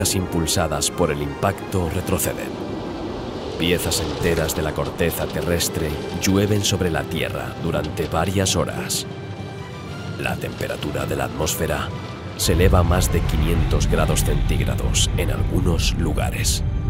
impulsadas por el impacto retroceden. Piezas enteras de la corteza terrestre llueven sobre la Tierra durante varias horas. La temperatura de la atmósfera se eleva a más de 500 grados centígrados en algunos lugares.